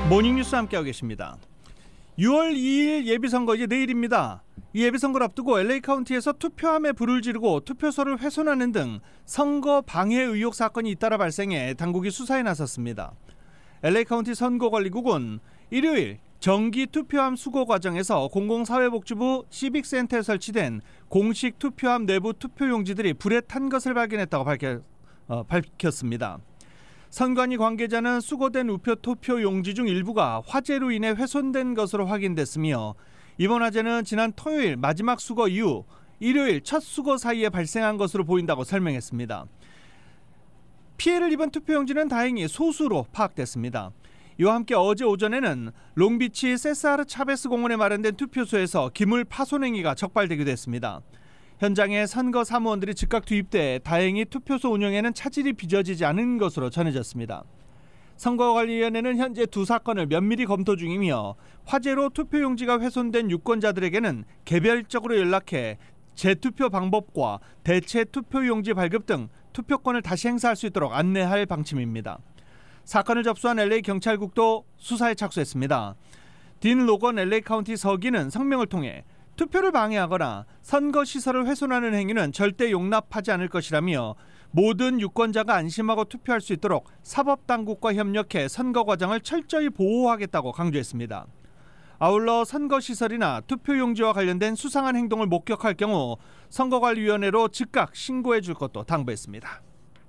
모닝뉴스 함께하고 계십니다. 6월 2일 예비선거 이제 내일입니다. 이 예비선거를 앞두고 LA 카운티에서 투표함에 불을 지르고 투표소를 훼손하는 등 선거 방해 의혹 사건이 잇따라 발생해 당국이 수사에 나섰습니다. LA 카운티 선거관리국은 일요일 정기 투표함 수거 과정에서 공공사회복지부 시빅센터에 설치된 공식 투표함 내부 투표용지들이 불에 탄 것을 발견했다고 밝혔습니다. 선관위 관계자는 수거된 우표 투표 용지 중 일부가 화재로 인해 훼손된 것으로 확인됐으며 이번 화재는 지난 토요일 마지막 수거 이후 일요일 첫 수거 사이에 발생한 것으로 보인다고 설명했습니다. 피해를 입은 투표용지는 다행히 소수로 파악됐습니다. 이와 함께 어제 오전에는 롱비치 세사르 차베스 공원에 마련된 투표소에서 기물 파손 행위가 적발되기도 했습니다. 현장에 선거 사무원들이 즉각 투입돼 다행히 투표소 운영에는 차질이 빚어지지 않은 것으로 전해졌습니다. 선거관리위원회는 현재 두 사건을 면밀히 검토 중이며 화재로 투표용지가 훼손된 유권자들에게는 개별적으로 연락해 재투표 방법과 대체 투표용지 발급 등 투표권을 다시 행사할 수 있도록 안내할 방침입니다. 사건을 접수한 LA 경찰국도 수사에 착수했습니다. 딘 로건 LA 카운티 서기는 성명을 통해 투표를 방해하거나 선거시설을 훼손하는 행위는 절대 용납하지 않을 것이라며 모든 유권자가 안심하고 투표할 수 있도록 사법당국과 협력해 선거 과정을 철저히 보호하겠다고 강조했습니다. 아울러 선거시설이나 투표용지와 관련된 수상한 행동을 목격할 경우 선거관리위원회로 즉각 신고해 줄 것도 당부했습니다.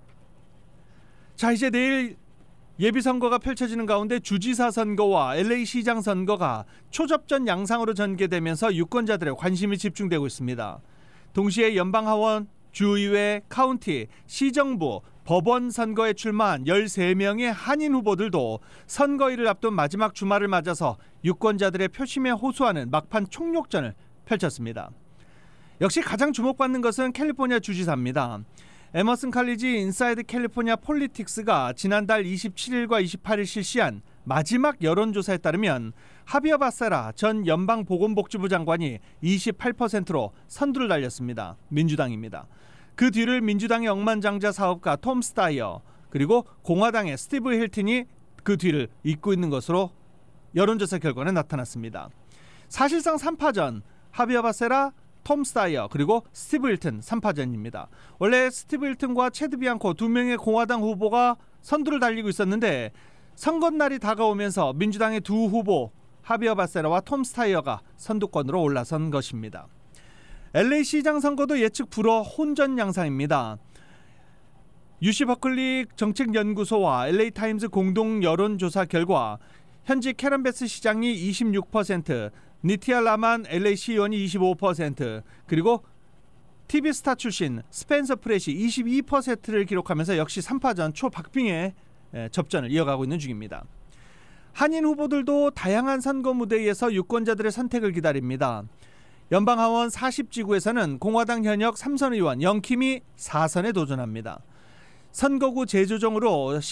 자, 이제 내일 예비선거가 펼쳐지는 가운데 주지사 선거와 LA 시장 선거가 초접전 양상으로 전개되면서 유권자들의 관심이 집중되고 있습니다. 동시에 연방하원, 주의회, 카운티, 시정부, 법원 선거에 출마한 13명의 한인 후보들도 선거일을 앞둔 마지막 주말을 맞아서 유권자들의 표심에 호소하는 막판 총력전을 펼쳤습니다. 역시 가장 주목받는 것은 캘리포니아 주지사입니다. 에머슨 칼리지 인사이드 캘리포니아 폴리틱스가 지난달 27일과 28일 실시한 마지막 여론조사에 따르면 하비어 바세라 전 연방보건복지부 장관이 28%로 선두를 달렸습니다. 민주당입니다. 그 뒤를 민주당의 억만장자 사업가 톰 스타이어 그리고 공화당의 스티브 힐튼이 그 뒤를 잇고 있는 것으로 여론조사 결과는 나타났습니다. 사실상 3파전 하비어 바세라, 톰 스타이어 그리고 스티브 힐튼 3파전입니다. 원래 스티브 힐튼과 체드 비앙코 두 명의 공화당 후보가 선두를 달리고 있었는데 선거날이 다가오면서 민주당의 두 후보 하비어 바세라와 톰 스타이어가 선두권으로 올라선 것입니다. LA 시장 선거도 예측 불허 혼전 양상입니다. UC 버클리 정책연구소와 LA 타임즈 공동 여론조사 결과 현재 캐런 베스 시장이 26%, 니티아 라만 LA 시의원이 25%, 그리고 TV스타 출신 스펜서 프렛이 22%를 기록하면서 역시 3파전 초박빙의 접전을 이어가고 있는 중입니다. 한인 후보들도 다양한 선거 무대에서 유권자들의 선택을 기다립니다. 연방하원 40지구에서는 공화당 현역 3선 의원 영킴이 4선에 도전합니다. 선거구 재조정으로